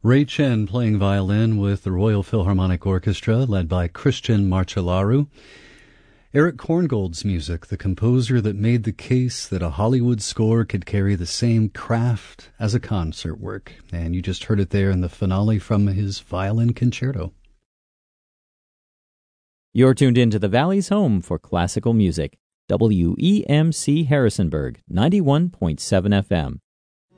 Ray Chen playing violin with the Royal Philharmonic Orchestra, led by Christian Marcellaru. Eric Korngold's music, the composer that made the case that a Hollywood score could carry the same craft as a concert work. And you just heard it there in the finale from his violin concerto. You're tuned in to the Valley's home for classical music. WEMC Harrisonburg, 91.7 FM.